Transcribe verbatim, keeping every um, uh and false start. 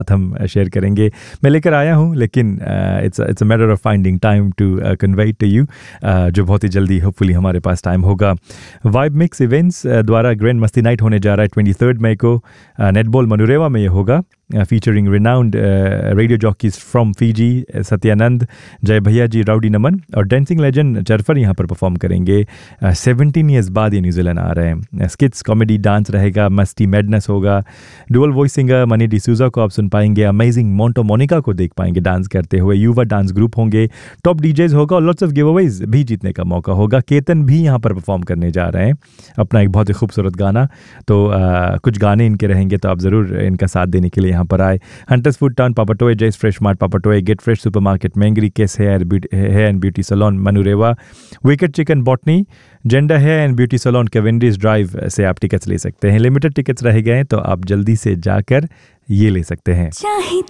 हम शेयर करेंगे। मैं लेकर आया हूँ, लेकिन it's it's a matter of finding time to convey to you, जो बहुत ही जल्दी होपफुली हमारे पास टाइम होगा। वाइब मिक्स इवेंट्स द्वारा ग्रैंड मस्ती नाइट होने जा रहा है ट्वेंटी थर्ड मई को, नेटबॉल मनुरेवा में ये होगा, featuring renowned radio jockeys from Fiji, Satyanand, जय भैया जी, राउडी नमन और डांसिंग लेजेंड चरफर यहाँ पर परफॉर्म करेंगे। सेवनटीन ईयर्स बाद ये न्यूजीलैंड आ रहे हैं। स्किट्स, कॉमेडी, डांस रहेगा, मस्ती मैडनेस होगा। Dual voice singer money D'Souza को आप सुन पाएंगे, अमेजिंग मोंटो मोनिका को देख पाएंगे डांस करते हुए, युवा डांस ग्रुप होंगे, टॉप डीजेज होगा और लॉट्स ऑफ गिवअवेज भी जीतने का मौका होगा। केतन भी यहाँ पर परफॉर्म करने जा रहे हैं अपना एक बहुत ही खूबसूरत गाना, तो आ, कुछ गाने इनके रहेंगे, तो आप ज़रूर इनका साथ देने के लिए यहाँ पर आए। हंटर्स फूड टाउन पापाटोए, जैस fresh mart पापाटोए, gate fresh supermarket मैंगरी, case hair hair and beauty salon मनुरेवा, wicket chicken botany, gender hair and beauty salon Cavendish drive से आप टिकट्स ले सकते हैं। लिमिटेड टिकट्स रह गए हैं, तो आप जल्दी से जाकर ये ले सकते हैं। चाहे